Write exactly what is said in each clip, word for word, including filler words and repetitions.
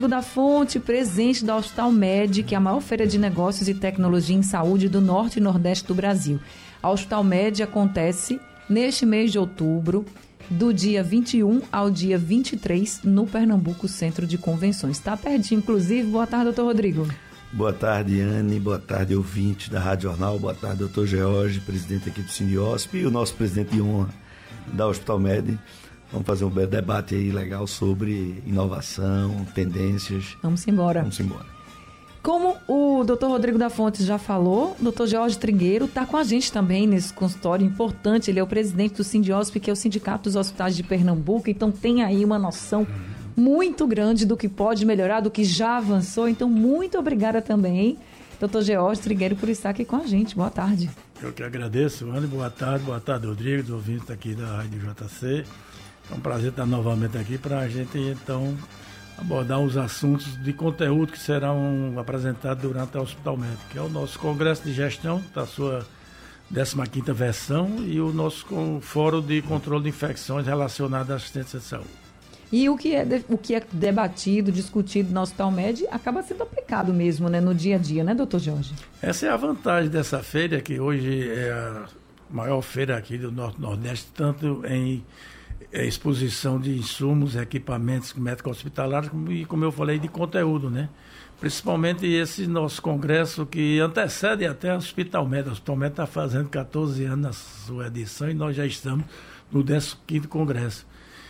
da Fonte, presidente da Hospital Med, que é a maior feira de negócios e tecnologia em saúde do norte e nordeste do Brasil. A Hospital Med acontece neste mês de outubro, do dia vinte e um ao dia vinte e três, no Pernambuco Centro de Convenções. Está pertinho, inclusive. Boa tarde, doutor Rodrigo. Boa tarde, Anne. Boa tarde, ouvintes da Rádio Jornal. Boa tarde, doutor George, presidente aqui do Sindiosp, e o nosso presidente de honra da Hospital Med. Vamos fazer um debate aí legal sobre inovação, tendências. Vamos embora. Vamos embora. Como o doutor Rodrigo da Fonte já falou, o doutor George Trigueiro está com a gente também nesse consultório importante. Ele é o presidente do Sindiosp, que é o Sindicato dos Hospitais de Pernambuco, então tem aí uma noção muito grande do que pode melhorar, do que já avançou. Então, muito obrigada também, doutor George Trigueiro, por estar aqui com a gente. Boa tarde. Eu que agradeço, Ana. Boa tarde, boa tarde, Rodrigo, do ouvinte aqui da Rádio J C. É um prazer estar novamente aqui para a gente, então, abordar os assuntos de conteúdo que serão apresentados durante a Hospital Med, que é o nosso Congresso de Gestão, da sua décima quinta versão, e o nosso Fórum de Controle de Infecções relacionado à assistência de saúde. E o que é, o que é debatido, discutido no Hospital Med acaba sendo aplicado mesmo, né, no dia a dia, né, doutor Jorge? Essa é a vantagem dessa feira, que hoje é a maior feira aqui do Norte-Nordeste, tanto em é, exposição de insumos, equipamentos médico-hospitalares, e, como eu falei, de conteúdo, né? Principalmente esse nosso congresso que antecede até o Hospital Med. O Hospital Med está fazendo catorze anos na sua edição e nós já estamos no décimo quinto congresso.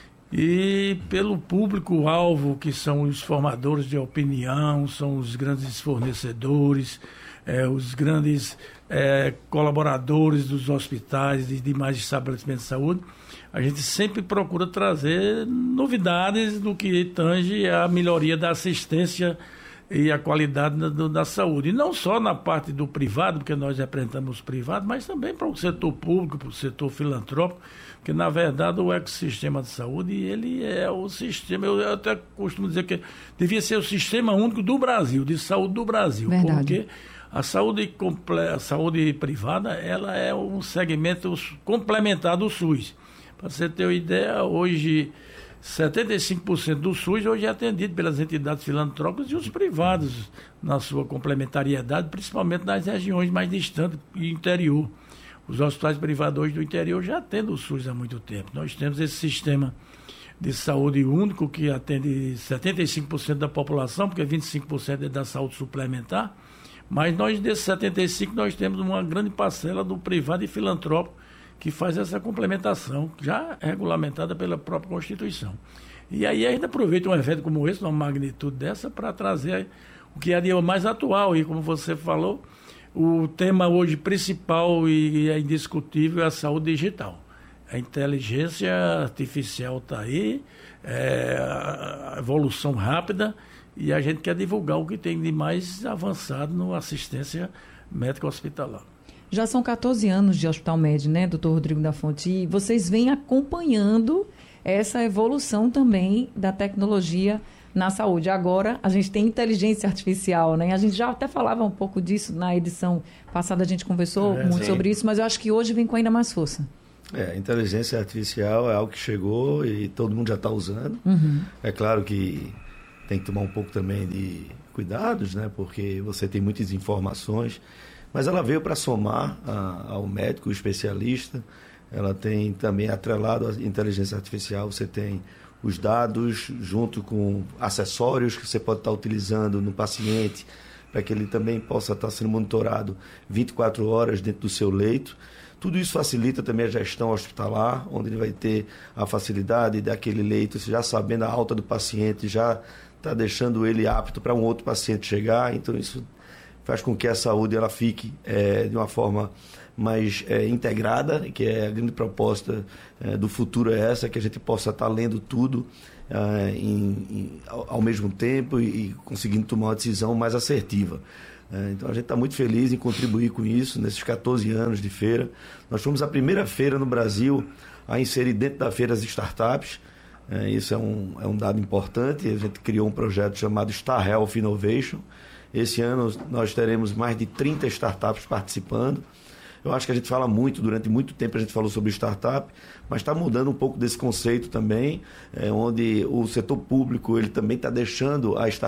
E pelo público-alvo, que são os formadores de opinião, são os grandes fornecedores, é, os grandes é, colaboradores dos hospitais e demais estabelecimentos de saúde, a gente sempre procura trazer novidades no que tange a melhoria da assistência e a qualidade da, da saúde. E não só na parte do privado, porque nós representamos o privado, mas também para o setor público, para o setor filantrópico, porque, na verdade, o ecossistema de saúde, ele é o sistema, eu até costumo dizer que devia ser o sistema único do Brasil, de saúde do Brasil. Verdade. Porque a saúde, comple, a saúde privada, ela é um segmento complementar do SUS. Para você ter uma ideia, hoje setenta e cinco por cento do SUS hoje é atendido pelas entidades filantrópicas e os privados na sua complementariedade, principalmente nas regiões mais distantes e interior. Os hospitais privados hoje do interior já atendem o SUS há muito tempo. Nós temos esse sistema de saúde único que atende setenta e cinco por cento da população, porque vinte e cinco por cento é da saúde suplementar, mas nós desses setenta e cinco por cento nós temos uma grande parcela do privado e filantrópico que faz essa complementação, já regulamentada pela própria Constituição. E aí ainda aproveita um evento como esse, uma magnitude dessa, para trazer o que é de mais atual. E como você falou, o tema hoje principal e é indiscutível é a saúde digital. A inteligência artificial está aí, é, a evolução rápida, e a gente quer divulgar o que tem de mais avançado na assistência médica hospitalar. Já são catorze anos de Hospital Med, né, doutor Rodrigo da Fonte? E vocês vêm acompanhando essa evolução também da tecnologia na saúde. Agora, a gente tem inteligência artificial, né? A gente já até falava um pouco disso na edição passada, a gente conversou é, muito sim. sobre isso, mas eu acho que hoje vem com ainda mais força. É, a inteligência artificial é algo que chegou e todo mundo já está usando. Uhum. É claro que tem que tomar um pouco também de cuidados, né? Porque você tem muitas informações, mas ela veio para somar a, ao médico, o especialista. Ela tem também atrelado à inteligência artificial, você tem os dados junto com acessórios que você pode estar utilizando no paciente, para que ele também possa estar sendo monitorado vinte e quatro horas dentro do seu leito. Tudo isso facilita também a gestão hospitalar, onde ele vai ter a facilidade daquele leito, já sabendo a alta do paciente, já está deixando ele apto para um outro paciente chegar. Então isso faz com que a saúde ela fique é, de uma forma mais é, integrada, que é a grande proposta é, do futuro é essa, que a gente possa estar lendo tudo é, em, em, ao, ao mesmo tempo e, e conseguindo tomar uma decisão mais assertiva. É, então a gente está muito feliz em contribuir com isso, nesses catorze anos de feira. Nós fomos a primeira feira no Brasil a inserir dentro da feira as startups. É, isso é um, é um dado importante. A gente criou um projeto chamado Star Health Innovation. Esse ano nós teremos mais de trinta startups participando. Eu acho que a gente fala muito, durante muito tempo a gente falou sobre startup, mas está mudando um pouco desse conceito também, é, onde o setor público ele também está deixando a startup